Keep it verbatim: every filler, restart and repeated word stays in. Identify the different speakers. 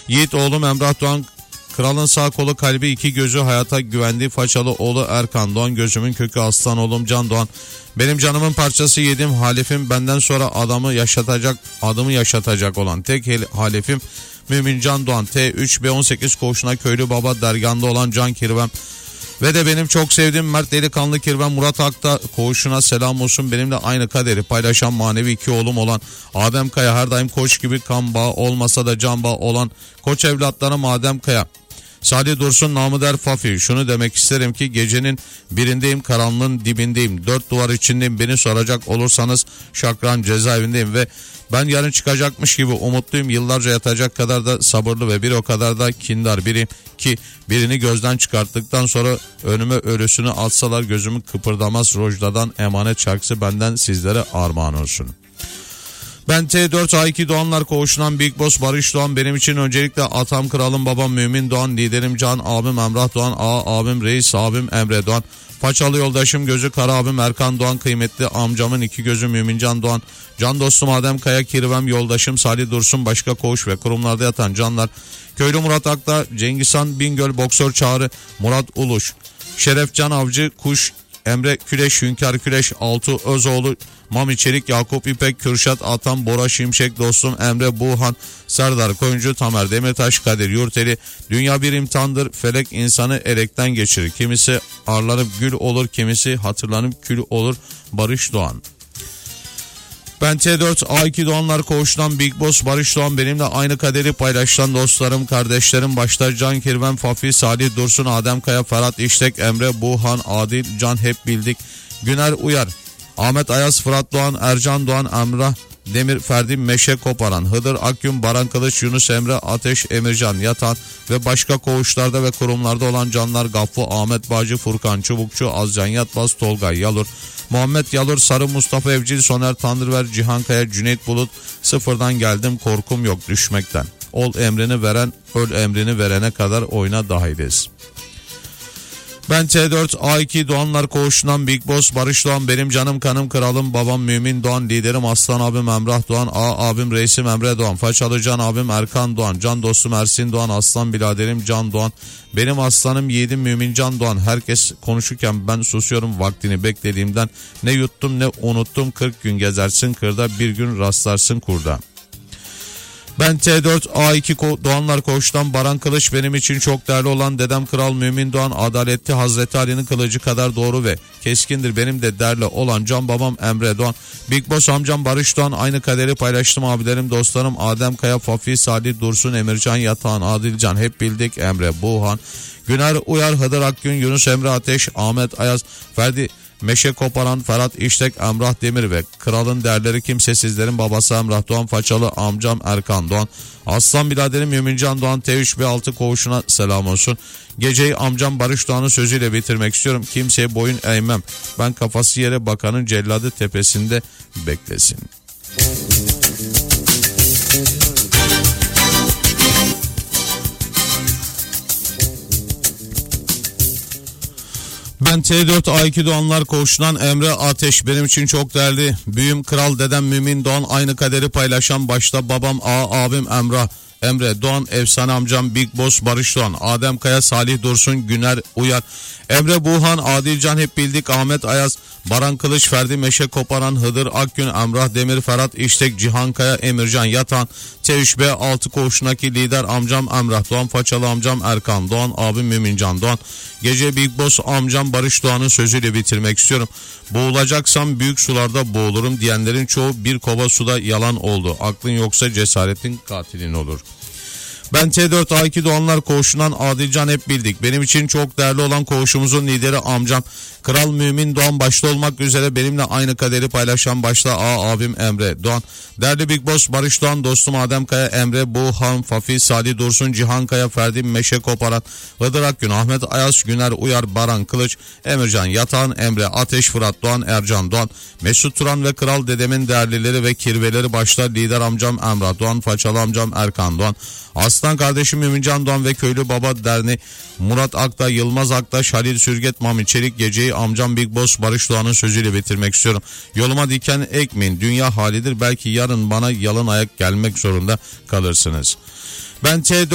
Speaker 1: Yiğit oğlum Emrah Doğan, kralın sağ kolu kalbi iki gözü hayata güvendiği Façalı oğlu Erkan Doğan, gözümün kökü aslan oğlum Can Doğan, benim canımın parçası yedim halifim, benden sonra adamı yaşatacak adımı yaşatacak olan tek halifim Mümin Can Doğan. T üç B on sekiz koğuşuna köylü baba derganda olan Can Kirvem ve de benim çok sevdiğim Mert delikanlı Kirvem Murat Akta koğuşuna selam olsun. Benimle aynı kaderi paylaşan manevi iki oğlum olan Adem Kaya, her daim koç gibi kan bağı olmasa da can bağı olan koç evlatlarım Adem Kaya, Salih Dursun namı der Fafi. Şunu demek isterim ki gecenin birindeyim, karanlığın dibindeyim, dört duvar içindeyim, beni soracak olursanız Şakran cezaevindeyim ve ben yarın çıkacakmış gibi umutluyum. Yıllarca yatacak kadar da sabırlı ve bir o kadar da kindar biriyim ki birini gözden çıkarttıktan sonra önüme ölüsünü atsalar gözümü kıpırdamaz. Rojda'dan emanet şarkısı benden sizlere armağan olsun. Ben T dört A iki Doğanlar koğuşundan Big Boss Barış Doğan, benim için öncelikle atam kralım babam Mümin Doğan, liderim Can abim Emrah Doğan, ağa abim Reis abim Emre Doğan, Façalı yoldaşım gözü kara abim Erkan Doğan, kıymetli amcamın iki gözü Mümin Can Doğan, can dostum Adem Kaya, Kirvem yoldaşım Salih Dursun, başka koğuş ve kurumlarda yatan canlar, köylü Murat Akta, Cengizhan Bingöl, boksör Çağrı, Murat Uluş, Şeref Can Avcı, Kuş Emre Küleş, Hünkar Küleş, Altu Özoğlu, Mami Çelik, Yakup İpek, Kürşat Atan, Bora Şimşek, dostum Emre Buğhan, Serdar Koyuncu, Tamer Demirtaş, Kadir Yurteli. Dünya bir imtihandır, felek insanı elekten geçirir. Kimisi arlanıp gül olur, kimisi hatırlanıp kül olur. Barış Doğan. Ben T dört A iki Doğanlar koğuşundan Big Boss Barış Doğan, benimle aynı kaderi paylaşan dostlarım, kardeşlerim başta Can Kirven, Fafi, Salih Dursun, Adem Kaya, Ferhat İştek, Emre Buğhan, Adil Can hep bildik, Güner Uyar, Ahmet Ayaz, Fırat Doğan, Ercan Doğan, Emrah Demir, Ferdi Meşe Koparan, Hıdır Akgün, Baran Kılıç, Yunus Emre, Ateş, Emircan Yatan ve başka koğuşlarda ve kurumlarda olan canlar Gaffı, Ahmet Bağcı, Furkan Çubukçu, Azcan Yatmaz, Tolgay Yalur, Muhammed Yalur, Sarı Mustafa Evcil, Soner Tanrıver, Cihan Kaya, Cüneyt Bulut. Sıfırdan geldim, korkum yok düşmekten. Ol emrini veren, öl emrini verene kadar oyuna dahiliz. Ben T dört A iki Doğanlar koğuşundan Big Boss Barış Doğan, benim canım kanım kralım babam Mümin Doğan, liderim Aslan abim Emrah Doğan, A abim Reisim Emre Doğan, Façalı Can abim Erkan Doğan, can dostum Ersin Doğan, aslan biraderim Can Doğan, benim aslanım yiğidim Mümin Can Doğan. Herkes konuşurken ben susuyorum vaktini beklediğimden, ne yuttum ne unuttum, kırk gün gezersin kırda, bir gün rastlarsın kurda. Ben T dört A iki Doğanlar koğuştan Baran Kılıç, benim için çok değerli olan dedem Kral Mümin Doğan, adaletli Hazreti Ali'nin kılıcı kadar doğru ve keskindir, benim de değerli olan can babam Emre Doğan, Big Boss amcam Barış Doğan, aynı kaderi paylaştım abilerim dostlarım Adem Kaya, Fafi, Salih Dursun, Emircan Yatağan, Adilcan hep bildik, Emre Buğhan, Güner Uyar, Hıdır Akgün, Yunus Emre Ateş, Ahmet Ayaz, Ferdi Meşe Koparan, Ferhat İştek, Emrah Demir ve kralın değerleri kimsesizlerin babası Emrah Doğan, Façalı amcam Erkan Doğan, aslan biraderim Mümincan Doğan, T üç B altı koğuşuna selam olsun. Geceyi amcam Barış Doğan'ın sözüyle bitirmek istiyorum. Kimseye boyun eğmem, ben kafası yere bakanın celladı tepesinde beklesin. Ben T dört A iki Doğanlar koğuşundan Emre Ateş, benim için çok değerli büyüm kral dedem Mümin Doğan, aynı kaderi paylaşan başta babam A abim Emrah Emre Doğan, efsane amcam Big Boss Barış Doğan, Adem Kaya, Salih Dursun, Güner Uyar, Emre Buğhan, Adilcan hep bildik, Ahmet Ayaz, Baran Kılıç, Ferdi Meşe Koparan, Hıdır Akgün, Emrah Demir, Ferhat İştek, Cihan Kaya, Emircan Yatan, T üç B altı koğuşundaki lider amcam Emrah Doğan, Façalı amcam Erkan Doğan, abim Mümincan Doğan. Gece Big Boss amcam Barış Doğan'ın sözüyle bitirmek istiyorum. Boğulacaksam büyük sularda boğulurum diyenlerin çoğu bir kova suda yalan oldu. Aklın yoksa cesaretin katilin olur. Ben T dört A iki Doğanlar koğuşundan Adilcan hep bildik, benim için çok değerli olan koğuşumuzun lideri amcam Kral Mümin Doğan başta olmak üzere benimle aynı kaderi paylaşan başta A abim Emre Doğan, değerli Big Boss Barış Doğan, dostum Adem Kaya, Emre Buğhan, Fafi, Salih Dursun, Cihan Kaya, Ferdi Meşe Koparan, Hıdır Akgün, Ahmet Ayaz, Güner Uyar, Baran Kılıç, Emircan Yatan, Emre Ateş, Fırat Doğan, Ercan Doğan, Mesut Turan ve Kral dedemin değerlileri ve kirveleri başta lider amcam Emrah Doğan, Façalı amcam Erkan Doğan, aslan kardeşim Mümincan Doğan ve köylü baba derneği Murat Akta, Yılmaz Aktaş, Halil Sürget, Mami Çelik. Geceyi amcam Big Boss Barış Doğan'ın sözüyle bitirmek istiyorum. Yoluma diken ekmeyin, dünya halidir, belki yarın bana yalın ayak gelmek zorunda kalırsınız. Ben T